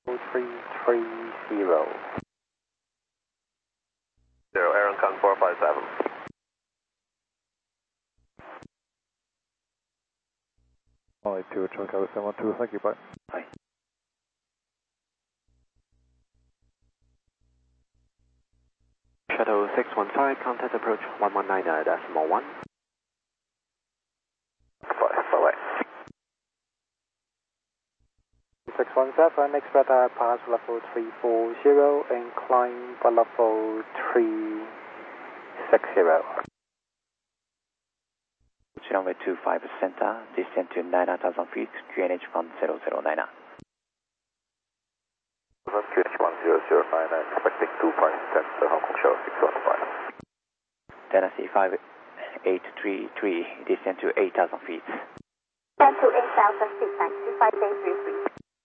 330. Zero, Aaron Kong 457. Only 2, Chicago 712, thank you, bye. Bye. Shuttle 615, contact approach 119.1. 617, next radar pass level 340 and climb level 360. Runway 25 center, descend to 9,000 feet, QNH 1009. QNH 1009, expecting 25 center, Hong Kong Shuttle 615. Tennessee 5833, descend to 8,000 feet. Descend to 8,000 feet, 2533.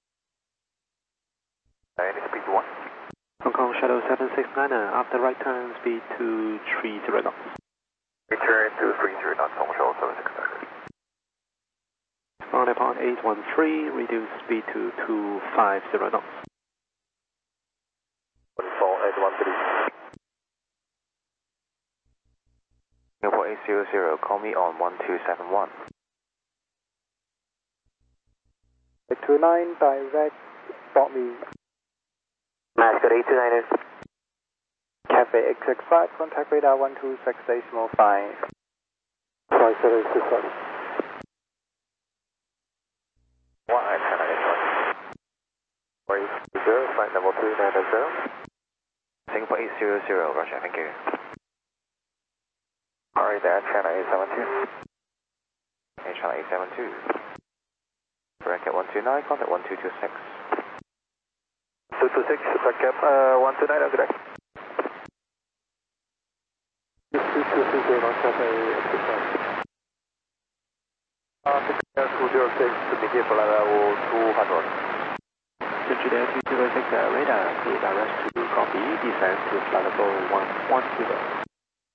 Any speed 1? Hong Kong Shuttle 769, after right turn, speed 230 knots. Return to 30 knots, Hong Kong Shuttle 769. On upon 813, reduce speed to 250 knots. 14813. Singapore 800, call me on 1271. 829, direct, spot me. Mascot 829. Cafe X65, contact radar 126.5. Sorry, 6 flight level 3900. Singapore 800, Roger, thank you. Alright, there, China 872. Hey, China 872. Bracket 129, contact 1226. 226, bracket 129, good day. 230 on Cafe X65. 206 to begin flight level 200. Engineer 206, radar, clear direct to copy, descend to flight level 110.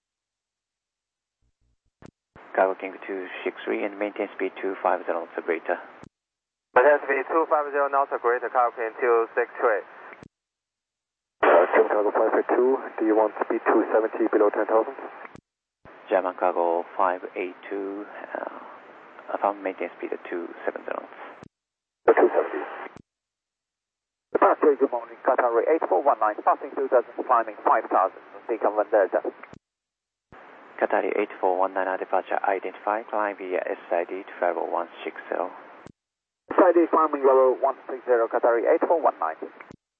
Cargo King 263 and maintain speed 250 knots or greater. Maintain speed 250 knots or greater, Cargo King 263. Team Cargo 582, do you want speed 270 below 10,000? German Cargo 582, found maintain speed at 270 knots. 270. Departure, good morning, Qatar 8419, passing 2,000, climbing 5,000, become 1 Delta. Qatari 8419 departure identified, climb via SID to level 160. SID climbing level 160, Qatari 8419.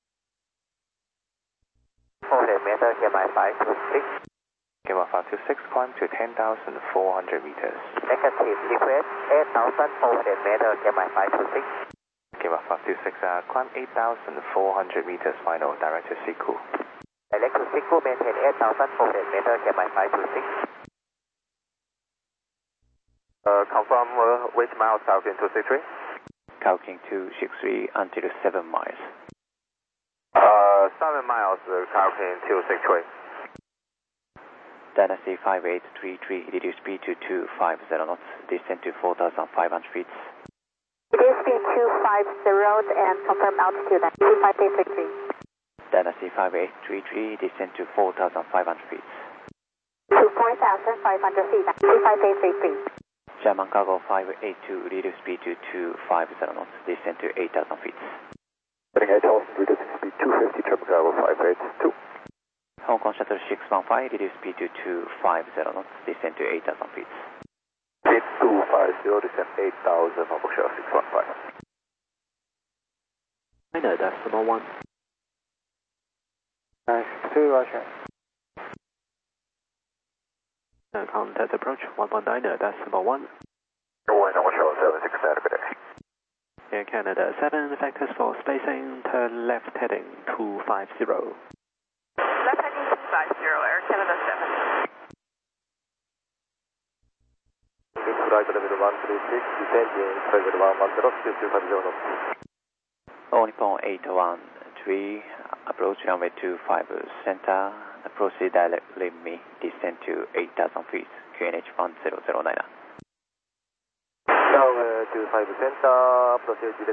400 meters, KMI 526. KMI 526, climb to 10,400 meters. Negative, request 8,400 meters, KMI 526. KMI 526, climb 8,400 meters, final, direct to Siku. Direct to Siku, maintain 8,400 meters, KMI 526. Confirm which miles, Cargo King 263? Cargo King 263 until 7 miles. 7 miles, Cargo King 263. Dynasty 5833, reduce speed to 250 knots, descend to 4,500 feet. Reduce speed 250 and confirm altitude at 25833. Dynasty 5833, descend to 4,500 feet. To 4,500 feet at 25833. German Cargo 582, reduce speed to 250 knots, descend to 8,000 feet. Heading 8,000, reducing speed 250, German Cargo 582. Hong Kong Shuttle 615, reduce speed to 250 knots, descend to 8,000 feet. Speed 250, descend 8,000, Hong Kong Shuttle 615. China, decimal 1. Nice, 2, Roger. Contact approach 119, decimal 1. Hong Kong Shuttle 769, good day. Air Canada 7, factors for spacing, turn left heading 250. Left heading 250, Air Canada 7. Flight level 136, descend in flight level 110, speed 250 knots. All Nippon 813, approach runway 25 center, proceed directly me, descend to 8,000 feet, QNH 1009. Now 25 center, proceed